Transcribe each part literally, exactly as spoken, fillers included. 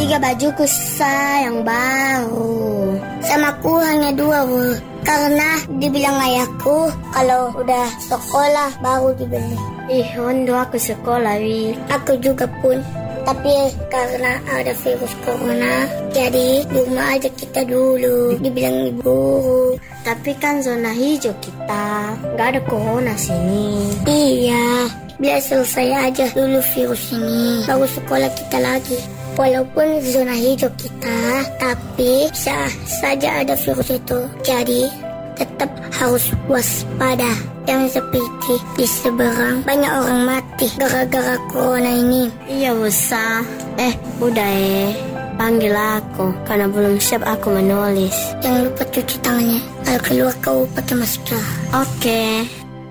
juga bajuku sayang baru. Sama aku hanya dua, Bu. Karena dibilang ayahku kalau udah sekolah baru dibeli. Ih, Ondo aku sekolah, Wi. Aku juga pun. Tapi karena ada virus corona, jadi di rumah aja kita dulu. Dibilang ibu. Tapi kan zona hijau kita, nggak ada corona sini. Iya, biar selesai aja dulu virus ini, baru sekolah kita lagi. Walaupun zona hijau kita, tapi bisa saja ada virus itu. Jadi tetap harus waspada. Yang seperti di seberang banyak orang mati gara-gara corona ini. Iya, Busa. Eh, udah eh. Panggil aku, karena belum siap aku menulis. Jangan lupa cuci tangannya. Kalau keluar kau pakai masker. Oke.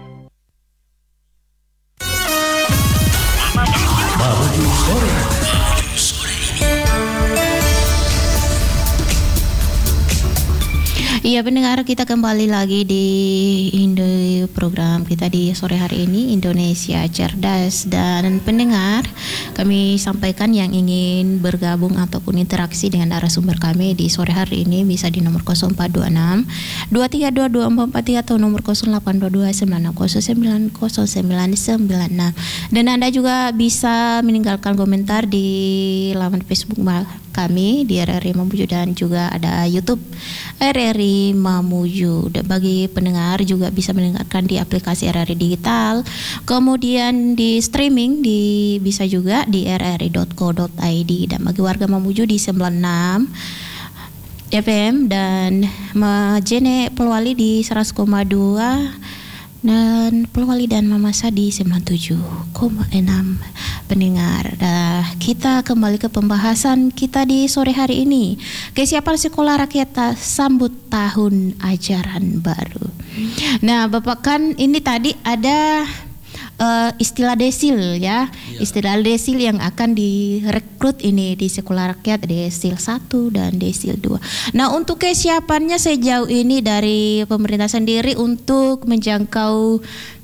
Iya, pendengar, kita kembali lagi di Indo program kita di sore hari ini, Indonesia Cerdas. Dan pendengar, kami sampaikan yang ingin bergabung ataupun interaksi dengan narasumber kami di sore hari ini bisa di nomor nol empat dua enam dua tiga dua dua empat empat tiga atau nomor nol delapan dua dua sembilan enam nol sembilan nol sembilan sembilan enam. Dan Anda juga bisa meninggalkan komentar di laman Facebook kami di R R I Mamuju dan juga ada YouTube R R I Mamuju. Dan bagi pendengar juga bisa mendengarkan di aplikasi R R I Digital, kemudian di streaming di bisa juga di r r i dot co dot i d, dan bagi warga Mamuju di sembilan puluh enam F M dan Majene Polwali di seratus koma dua dan Polwali dan Mamasa di sembilan puluh tujuh koma enam. Pendengar, nah, kita kembali ke pembahasan kita di sore hari ini. Kesiapan sekolah rakyat sambut tahun ajaran baru. Nah, Bapak, kan ini tadi ada uh, istilah desil ya, ya. Istilah desil yang akan direkrut ini di sekolah rakyat, desil satu dan desil dua. Nah, untuk kesiapannya sejauh ini dari pemerintah sendiri untuk menjangkau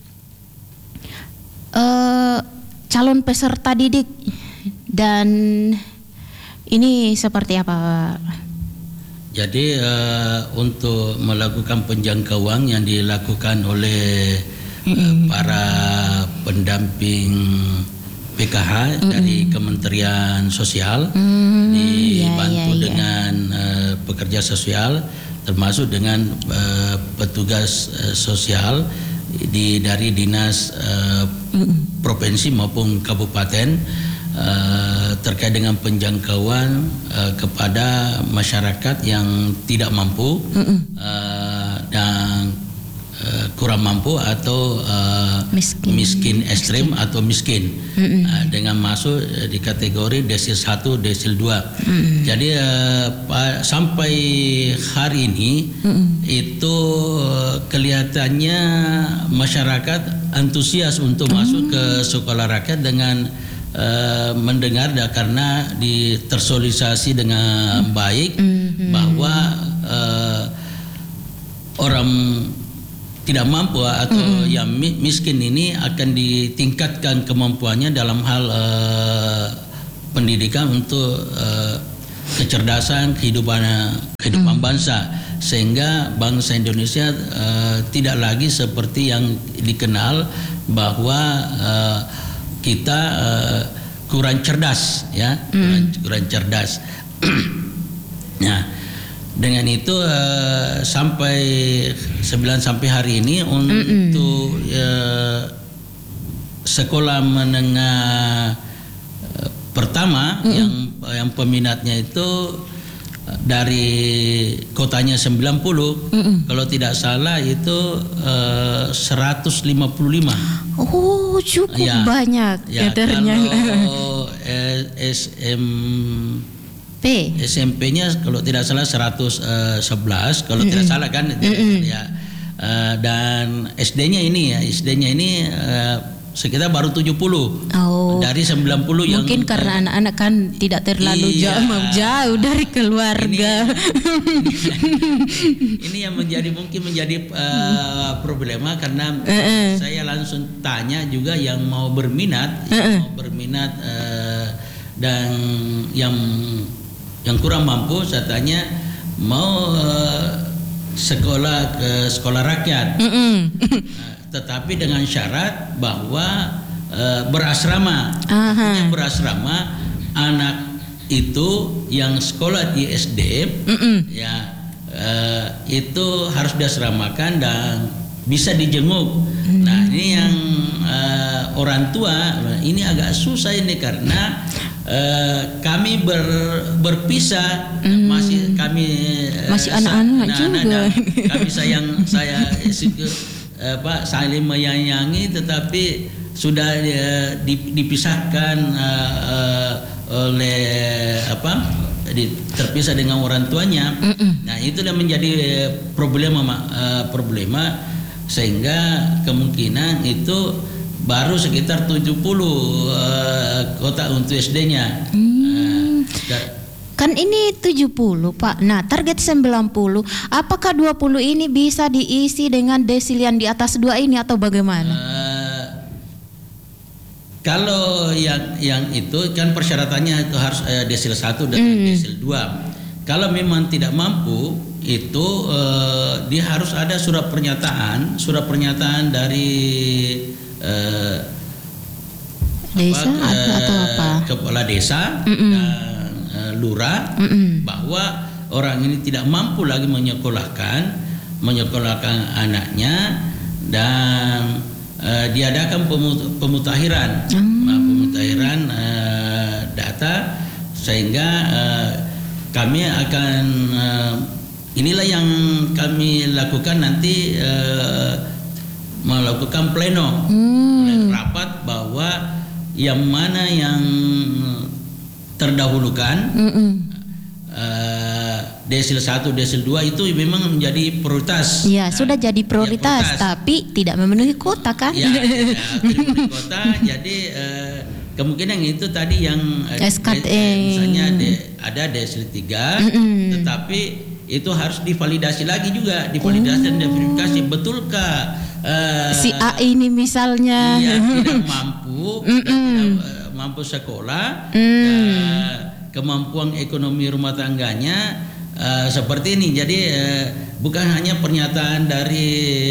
uh, calon peserta didik dan ini seperti apa, Pak? Jadi uh, untuk melakukan penjangkauan yang dilakukan oleh uh, para pendamping P K H mm-hmm. dari Kementerian Sosial mm-hmm. dibantu yeah, yeah, dengan uh, pekerja sosial termasuk dengan uh, petugas uh, sosial di dari dinas uh, mm. provinsi maupun kabupaten uh, terkait dengan penjangkauan uh, kepada masyarakat yang tidak mampu uh, dan uh, kurang mampu atau uh, miskin. miskin ekstrim atau miskin uh, dengan masuk uh, di kategori desil satu, desil dua. Mm. Jadi uh, pa, sampai hari ini mm. itu uh, kelihatannya masyarakat antusias untuk mm. masuk ke sekolah rakyat dengan uh, mendengar dah, karena ditersosialisasi dengan mm. baik mm-hmm. bahwa uh, orang tidak mampu atau mm-hmm. yang miskin ini akan ditingkatkan kemampuannya dalam hal uh, pendidikan untuk uh, kecerdasan kehidupan kehidupan mm. bangsa, sehingga bangsa Indonesia uh, tidak lagi seperti yang dikenal bahwa uh, kita uh, kurang cerdas ya, mm. kurang, kurang cerdas. Nah, dengan itu uh, sampai sembilan sampai hari ini untuk uh, sekolah menengah uh, pertama Mm-mm. yang yang peminatnya itu dari kotanya sembilan puluh, Mm-mm. kalau tidak salah itu uh, seratus lima puluh lima. Oh, cukup ya, banyak ya, kalau S M P. S M P-nya kalau tidak salah seratus sebelas, kalau mm-hmm. tidak salah kan mm-hmm. ya. Uh, dan S D-nya ini ya, S D-nya ini uh, sekitar baru tujuh puluh oh. dari sembilan puluh. Mungkin yang karena uh, anak-anak kan tidak terlalu iya, jauh jauh dari keluarga. Ini, ini yang menjadi mungkin menjadi uh, problema karena uh-uh. saya langsung tanya juga yang mau berminat, uh-uh. yang mau berminat uh, dan yang yang kurang mampu saya tanya mau uh, sekolah ke sekolah rakyat, uh, tetapi dengan syarat bahwa uh, berasrama. Artinya berasrama anak itu yang sekolah di S D ya uh, itu harus diasramakan dan bisa dijenguk. Mm. Nah ini yang uh, orang tua ini agak susah ini karena Uh, kami ber, berpisah mm. masih kami uh, masih anak-anak sa- juga nah, nah, kami sayang saya uh, Pak saling menyayangi tetapi sudah uh, dipisahkan uh, uh, oleh apa di, terpisah dengan orang tuanya. Mm-mm. Nah itulah menjadi problema uh, problema sehingga kemungkinan itu baru sekitar tujuh puluh uh, kota untuk S D-nya. Hmm. Uh, kan ini tujuh puluh Pak. Nah target sembilan puluh. Apakah dua puluh ini bisa diisi dengan desil yang di atas dua ini atau bagaimana? Uh, kalau yang yang itu kan persyaratannya itu harus uh, desil satu dan hmm. desil dua. Kalau memang tidak mampu itu uh, dia harus ada surat pernyataan, surat pernyataan dari Uh, desa apa, atau, atau apa? Kepala desa Mm-mm. dan uh, lurah Mm-mm. bahwa orang ini tidak mampu lagi menyekolahkan menyekolahkan anaknya dan uh, diadakan pemut- pemutahiran mm. nah, pemutahiran uh, data sehingga uh, kami akan uh, inilah yang kami lakukan nanti uh, melakukan pleno hmm. rapat bahwa yang mana yang terdahulukan uh, desil satu, desil dua itu memang menjadi prioritas. Ya, nah, sudah jadi prioritas, ya, prioritas tapi tidak memenuhi kuota kan? Ya, ya memenuhi kuota. Jadi uh, kemungkinan itu tadi yang uh, S K T de, misalnya de, ada desil tiga, mm-mm. tetapi itu harus divalidasi lagi juga, divalidasi oh. dan diverifikasi betulkah Uh, si A ini misalnya iya, tidak mampu tidak uh, mampu sekolah mm. uh, kemampuan ekonomi rumah tangganya uh, seperti ini. Jadi uh, bukan hanya pernyataan dari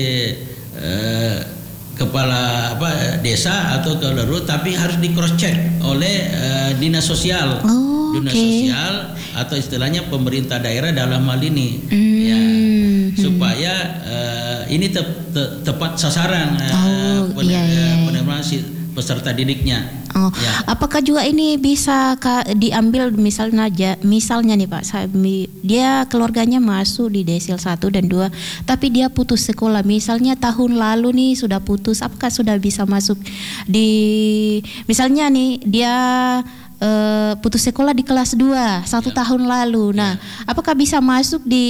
uh, kepala apa desa atau kelurahan, tapi harus di cross check oleh uh, dinas sosial oh, dinas okay. sosial atau istilahnya pemerintah daerah dalam hal ini mm. ya supaya uh, ini te, te, tepat sasaran uh, oh, pen, iya, iya. penerimaan si peserta didiknya. Oh, ya. Apakah juga ini bisa ka, diambil misalnya aja, misalnya nih Pak, dia keluarganya masuk di desil satu dan dua, tapi dia putus sekolah, misalnya tahun lalu nih sudah putus, apakah sudah bisa masuk di, misalnya nih dia uh, putus sekolah di kelas dua satu ya. tahun lalu, nah ya. apakah bisa masuk di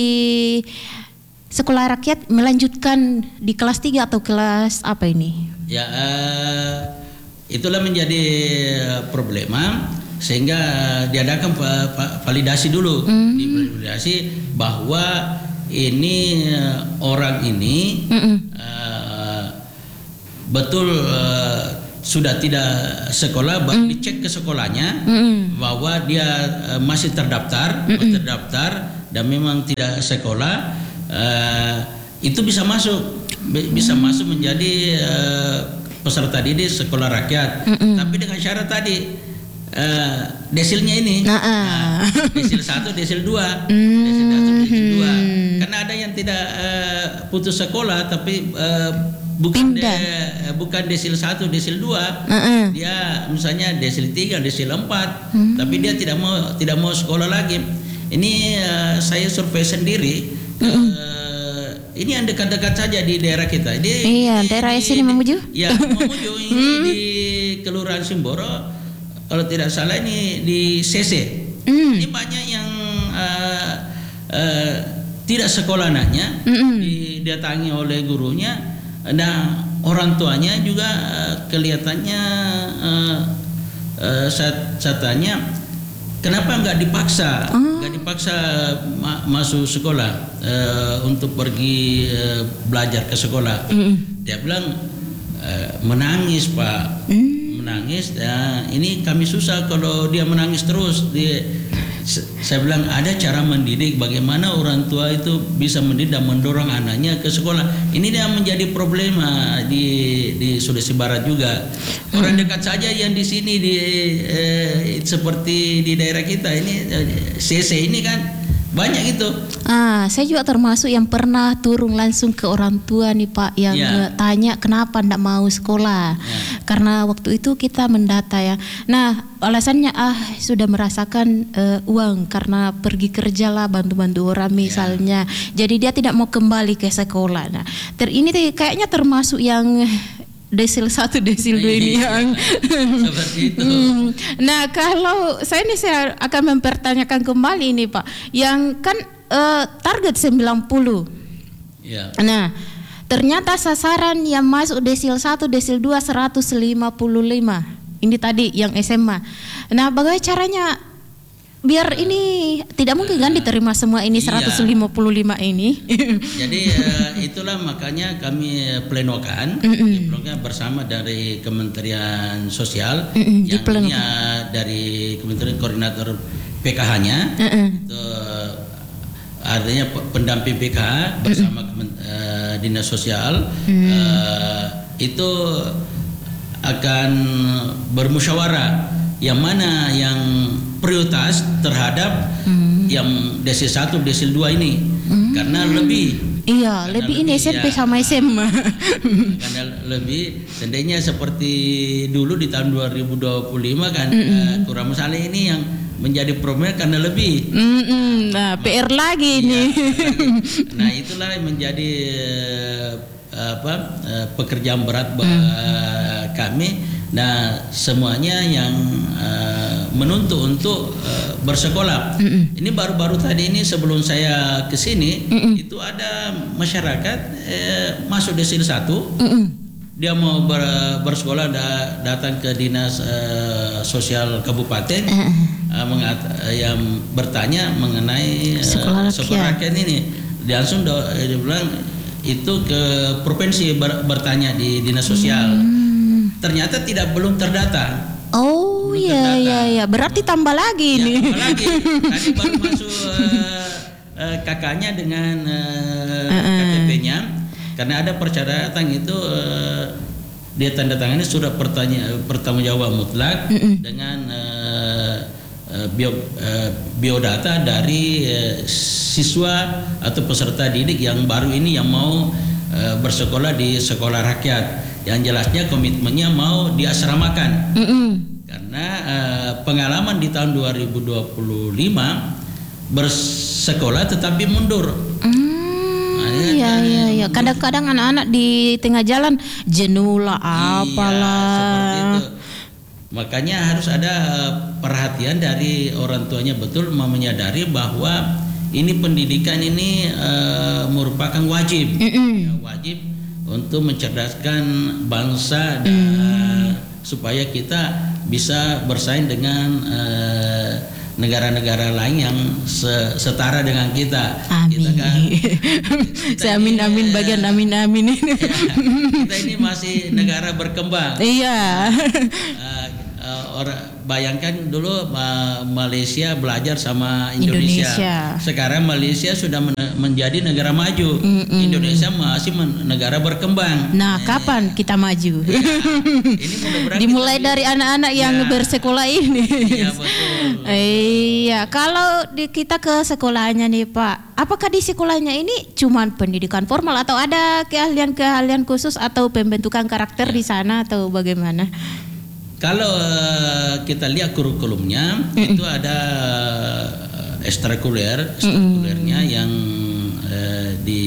sekolah rakyat melanjutkan di kelas tiga atau kelas apa ini? Ya, uh, itulah menjadi problema sehingga diadakan validasi dulu, mm. divalidasi bahwa ini orang ini uh, betul uh, sudah tidak sekolah, baru mm. dicek ke sekolahnya mm. bahwa dia uh, masih terdaftar, mm. terdaftar dan memang tidak sekolah. Uh, itu bisa masuk bisa hmm. masuk menjadi uh, peserta didik sekolah rakyat, Mm-mm. tapi dengan syarat tadi uh, desilnya ini nah, uh. nah, desil satu, desil dua, mm-hmm. desil satu, desil dua. Karena ada yang tidak uh, putus sekolah tapi uh, bukan de, uh, bukan desil satu, desil dua, uh-uh. dia misalnya desil tiga, desil empat, mm-hmm. tapi dia tidak mau tidak mau sekolah lagi. Ini uh, saya survei sendiri. Uh, ini yang dekat-dekat saja di daerah kita. Di, iya, di, daerah di, sini Mamuju. Ya, Mamuju ini di Kelurahan Simboro. Kalau tidak salah ini di C C. Mm. Ini banyak yang uh, uh, tidak sekolah anaknya, Mm-mm. didatangi oleh gurunya. Nah, orang tuanya juga uh, kelihatannya uh, uh, saya, saya tanya, kenapa nggak dipaksa, nggak oh. dipaksa ma- masuk sekolah uh, untuk pergi uh, belajar ke sekolah? Mm. Dia bilang uh, menangis Pak, mm. menangis. Nah, ini kami susah kalau dia menangis terus. Dia Saya bilang ada cara mendidik, bagaimana orang tua itu bisa mendidik dan mendorong anaknya ke sekolah. Ini yang menjadi problema di di Sulawesi Barat juga. Orang dekat saja yang di sini di eh, seperti di daerah kita ini C C ini kan banyak itu. Ah, saya juga termasuk yang pernah turun langsung ke orang tua nih Pak, yang Ya. tanya kenapa ndak mau sekolah. Ya. Karena waktu itu kita mendata ya. Nah, alasannya ah sudah merasakan uh, uang karena pergi kerja lah, bantu-bantu orang misalnya. Jadi dia tidak mau kembali ke sekolah. Nah, ter ini tuh kayaknya termasuk yang desil satu, desil dua ini Iya, yang seperti itu. Hmm. Nah, kalau saya ini saya akan mempertanyakan kembali ini Pak, yang kan eh, target sembilan puluh. Ya. Nah, ternyata sasaran yang masuk desil satu, desil dua seratus lima puluh lima. Ini tadi yang S M A. Nah, bagaimana caranya biar ini tidak mungkin kan diterima semua ini Iya. seratus lima puluh lima ini. Jadi uh, itulah makanya kami plenokan, Mm-mm. plenokan bersama dari Kementerian Sosial, Mm-mm, yang diplenokan. ini uh, dari Kementerian Koordinator P K H-nya, Mm-mm. itu uh, artinya pe- pendamping P K H bersama Kemen- uh, Dinas Sosial, uh, itu akan bermusyawarah yang mana yang prioritas terhadap yang desil satu, desil dua ini, karena lebih Iya, Karena lebih ini lebih, S M P ya. sama S M A. karena lebih seandainya seperti dulu di tahun dua ribu dua puluh lima kan, eh, kurang misalnya ini yang menjadi problem karena lebih. Mm-mm. Nah, P R lagi ini. Nah, itulah yang menjadi eh, apa eh, pekerjaan berat bagi kami. Nah, semuanya yang uh, menuntut untuk uh, bersekolah. Mm-mm. Ini baru-baru tadi ini sebelum saya ke sini, Mm-mm. itu ada masyarakat eh, masuk desil satu, Mm-mm. dia mau ber- bersekolah, da- datang ke dinas uh, sosial kabupaten, uh, mengat- uh, yang bertanya mengenai uh, Sekolah sekolah rakyat. rakyat ini. Dia langsung do- dia bilang itu ke provinsi ber- bertanya di dinas sosial. Ternyata tidak belum terdata. Oh Belum iya terdata. iya iya, berarti tambah lagi Ya, nih. apalagi tadi baru masuk uh, uh, kakaknya dengan uh, Uh-uh. K T P-nya, karena ada persyaratan itu uh, dia tanda tangani surat pertanya pertanggungjawab mutlak Mm-mm. dengan uh, uh, bio, uh, biodata dari uh, siswa atau peserta didik yang baru ini yang mau uh, bersekolah di sekolah rakyat. Yang jelasnya komitmennya mau diasramakan. Mm-mm. Karena uh, pengalaman di tahun dua ribu dua puluh lima bersekolah tetapi mundur. Hmm, Nah, ini iya kan iya iya. mundur. Kadang-kadang anak-anak di tengah jalan jenuh lah Iya, seperti apalah. itu. Makanya harus ada uh, perhatian dari orang tuanya, betul menyadari bahwa ini pendidikan ini uh, merupakan wajib. Mm-mm. Ya, wajib untuk mencerdaskan bangsa dan supaya kita bisa bersaing dengan eh, negara-negara lain yang se- setara dengan kita. Amin. Kita kan, Saya amin ini, amin eh, bagian amin amin ini. ya, kita ini masih negara berkembang. Iya. Eh, eh, orang bayangkan dulu Ma- Malaysia belajar sama Indonesia. Indonesia. Sekarang Malaysia sudah men- menjadi negara maju. Mm-mm. Indonesia masih men- negara berkembang. Nah, Eh, kapan kita maju? ini mudah-mudahan Dimulai kita- dari anak-anak yang Ya. bersekolah ini. Iya, betul. Iya, kalau di kita ke sekolahnya nih Pak, apakah di sekolahnya ini cuman pendidikan formal atau ada keahlian-keahlian khusus atau pembentukan karakter di sana atau bagaimana? Kalau eh, kita lihat kurikulumnya, itu ada eh, ekstrakurikuler, ekstrakurikulernya yang eh, di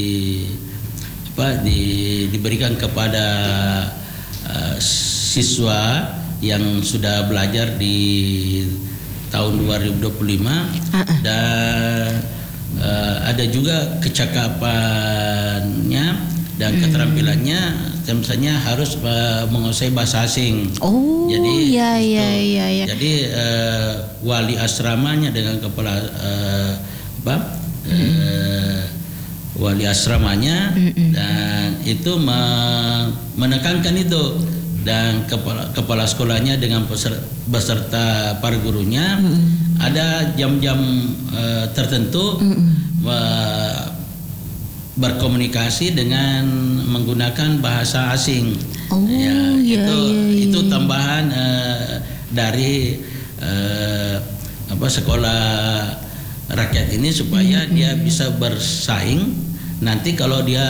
apa di diberikan kepada eh, siswa yang sudah belajar di tahun dua ribu dua puluh lima, Uh-uh. dan eh, ada juga kecakapannya dan keterampilannya, misalnya harus uh, menguasai bahasa asing. Oh, Jadi iya itu. iya iya iya. Jadi uh, wali asramanya dengan kepala uh, apa? Uh, wali asramanya dan itu me- menekankan itu, dan kepala kepala sekolahnya dengan peser- beserta para gurunya ada jam-jam uh, tertentu uh, berkomunikasi dengan menggunakan bahasa asing. Oh, ya, ya, itu ya, ya. itu tambahan uh, dari uh, apa sekolah rakyat ini supaya mm-hmm. dia bisa bersaing nanti kalau dia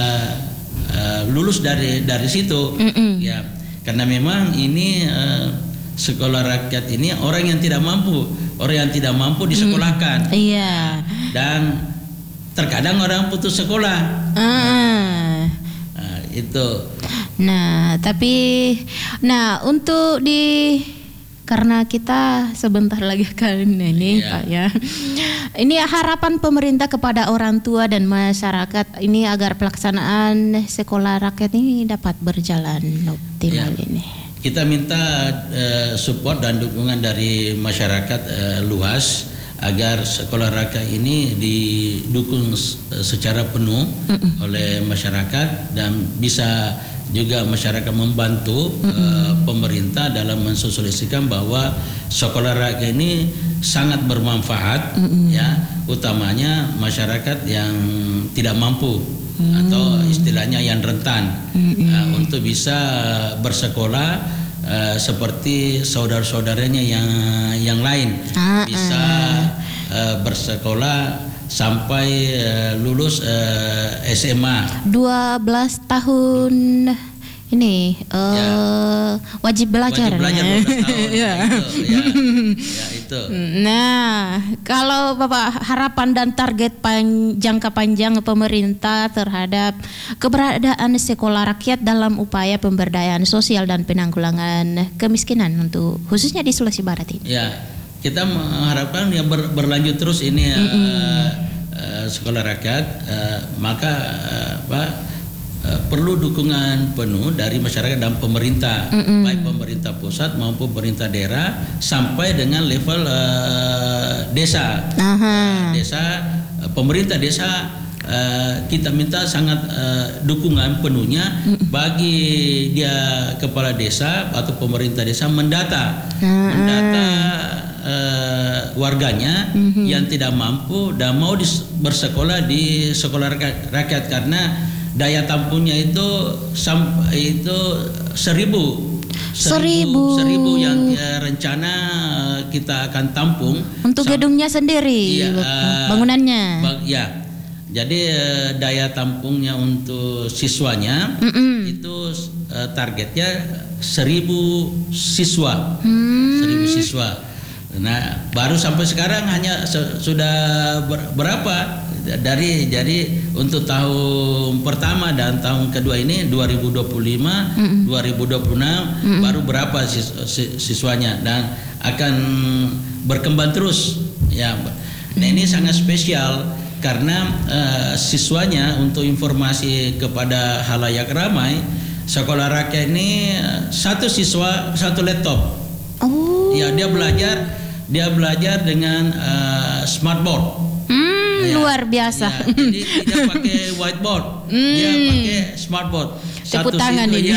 uh, lulus dari dari situ. Mm-hmm. Ya, karena memang ini uh, sekolah rakyat ini orang yang tidak mampu, orang yang tidak mampu disekolahkan. Iya. Mm. Dan terkadang orang putus sekolah. Ah. Nah, itu. Nah, tapi nah untuk di karena kita sebentar lagi kan ini yeah. Pak ya. Ini harapan pemerintah kepada orang tua dan masyarakat ini agar pelaksanaan sekolah rakyat ini dapat berjalan optimal yeah. ini. Kita minta uh, support dan dukungan dari masyarakat uh, luas agar sekolah rakyat ini didukung secara penuh mm-mm. oleh masyarakat dan bisa juga masyarakat membantu uh, pemerintah dalam mensosialisasikan bahwa sekolah rakyat ini sangat bermanfaat mm-mm. ya, utamanya masyarakat yang tidak mampu mm. atau istilahnya yang rentan uh, untuk bisa bersekolah Uh, seperti saudara-saudaranya yang yang lain ah, bisa uh, bersekolah sampai uh, lulus uh, S M A dua belas tahun ini uh, ya. wajib belajar. Wajib belajar dua belas tahun. ya. Itu, ya. ya itu. Nah, kalau Bapak harapan dan target pan, jangka panjang pemerintah terhadap keberadaan sekolah rakyat dalam upaya pemberdayaan sosial dan penanggulangan kemiskinan untuk khususnya di Sulawesi Barat ini. Ya, kita mengharapkan yang ber, berlanjut terus ini mm -hmm. uh, uh, sekolah rakyat, uh, maka uh, Pak Uh, perlu dukungan penuh dari masyarakat dan pemerintah, mm-mm. baik pemerintah pusat maupun pemerintah daerah sampai dengan level uh, desa. Uh, desa, uh, pemerintah desa uh, kita minta sangat uh, dukungan penuhnya mm. bagi dia kepala desa atau pemerintah desa mendata, uh-uh. mendata uh, warganya mm-hmm. yang tidak mampu dan mau dis- bersekolah di sekolah rakyat, rakyat karena daya tampungnya itu sampai itu seribu, seribu, seribu yang ya, rencana kita akan tampung untuk sam- gedungnya sendiri, ya, uh, bangunannya. Bang, ya, jadi uh, daya tampungnya untuk siswanya Mm-mm. itu uh, targetnya seribu siswa, hmm. seribu siswa. Nah, baru sampai sekarang hanya se- sudah ber- berapa? Dari jadi untuk tahun pertama dan tahun kedua ini dua ribu dua puluh lima, mm-hmm. dua ribu dua puluh enam mm-hmm. baru berapa sis, sis, siswanya dan akan berkembang terus ya. Nah, ini sangat spesial karena uh, siswanya untuk informasi kepada halayak ramai, sekolah rakyat ini uh, satu siswa satu laptop. Oh. Ya, dia belajar dia belajar dengan uh, smartboard. Ya, luar biasa. Ya, jadi tidak pakai whiteboard, mm. dia pakai smartboard. Tepuk tangan ini. Ya.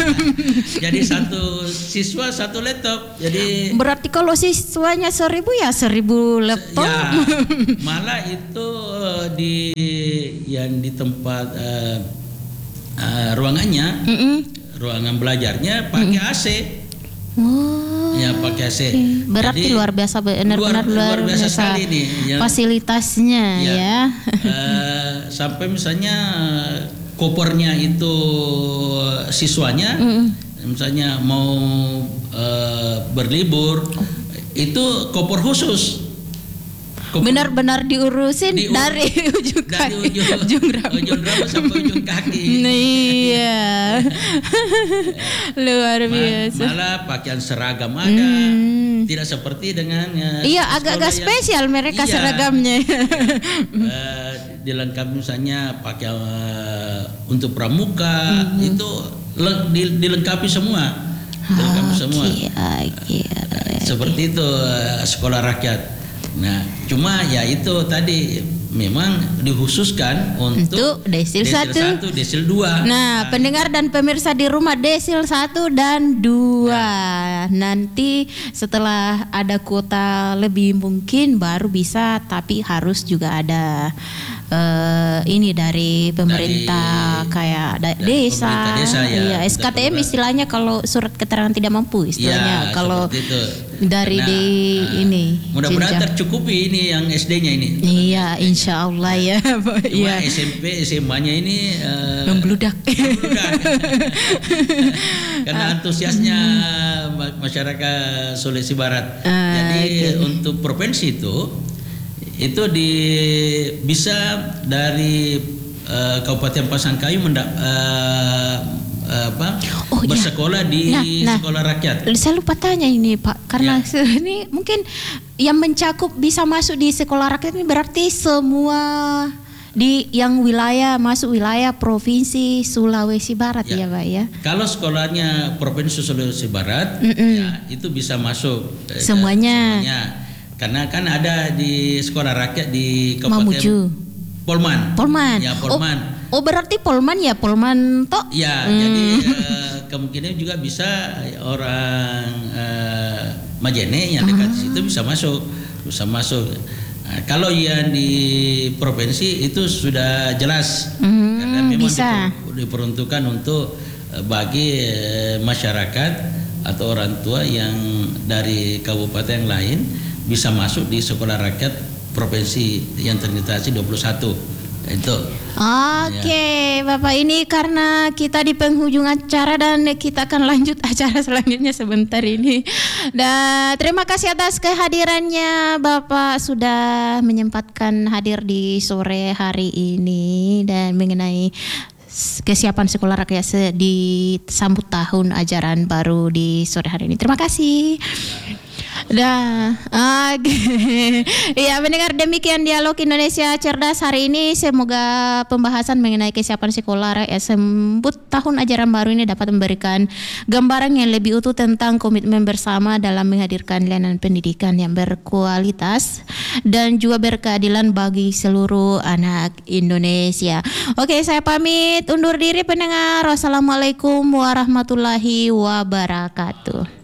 Jadi satu siswa satu laptop. Jadi berarti kalau siswanya seribu ya seribu laptop. Ya, malah itu di yang di tempat uh, uh, ruangannya, mm-mm. ruangan belajarnya pakai mm. A C. Oh, ya pakai A C. Okay. Berarti jadi, luar biasa benar-benar luar, luar biasa, biasa sekali nih ya. Fasilitasnya ya. ya. uh, sampai misalnya kopernya itu siswanya, mm. misalnya mau uh, berlibur, oh. itu koper khusus. Koper benar-benar diurusin diur- dari ujung dari kaki, ujung, ujung rambut, ujung rambut sampai ujung kaki. Iya, luar biasa. Malah pakaian seragam ada, hmm. tidak seperti dengan. Uh, iya, agak-agak spesial mereka iya, seragamnya. uh, dilengkapi misalnya pakai uh, untuk pramuka hmm. itu le- dilengkapi semua, dilengkapi okay, semua. Okay, okay. Seperti itu uh, sekolah rakyat. Nah, cuma ya itu tadi memang dikhususkan untuk, untuk desil satu, desil dua. Nah, pendengar dan pemirsa di rumah desil satu dan dua. Ya. Nanti setelah ada kuota lebih mungkin baru bisa, tapi harus juga ada uh, ini dari pemerintah dari, kayak da- desa, desa ya, iya, S K T M istilahnya kalau surat keterangan tidak mampu istilahnya. Ya, kalau dari di uh, ini mudah-mudahan tercukupi ini yang S D-nya ini. Iya, insya Allah ya. Cuma ya. S M P, S M A-nya ini uh, membludak. membludak. Karena antusiasnya masyarakat Sulawesi Barat. Uh, Jadi okay. untuk provinsi itu itu di bisa dari uh, Kabupaten Pasangkayu mendak uh, apa oh, bersekolah iya. di nah, nah, sekolah rakyat. Saya lupa tanya ini Pak, karena ya. ini mungkin yang mencakup bisa masuk di sekolah rakyat ini berarti semua di yang wilayah masuk wilayah provinsi Sulawesi Barat ya, ya Pak ya. Kalau sekolahnya provinsi Sulawesi Barat Mm-mm. ya itu bisa masuk semuanya. semuanya. Karena kan ada di sekolah rakyat di Kabupaten Mamuju. Polman. Polman. Ya, Polman. Oh, oh berarti Polman ya, Polman toh? Ya, hmm. jadi uh, kemungkinan juga bisa orang uh, Majene yang dekat uh. situ bisa masuk, bisa masuk. Nah, kalau yang di provinsi itu sudah jelas, hmm, karena memang bisa. Diper, diperuntukkan untuk uh, bagi uh, masyarakat atau orang tua yang dari kabupaten lain bisa masuk di sekolah rakyat provinsi yang terintegrasi dua puluh satu itu. Oke, ya. Bapak, ini karena kita di penghujung acara dan kita akan lanjut acara selanjutnya sebentar ini. Dan terima kasih atas kehadirannya Bapak sudah menyempatkan hadir di sore hari ini dan mengenai kesiapan sekolah rakyat di sambut tahun ajaran baru di sore hari ini. Terima kasih. Dah, okay. Ya mendengar demikian dialog Indonesia Cerdas hari ini. Semoga pembahasan mengenai kesiapan sekolah rakyat sambut tahun ajaran baru ini dapat memberikan gambaran yang lebih utuh tentang komitmen bersama dalam menghadirkan layanan pendidikan yang berkualitas dan juga berkeadilan bagi seluruh anak Indonesia. Oke, saya pamit undur diri pendengar. Wassalamualaikum warahmatullahi wabarakatuh.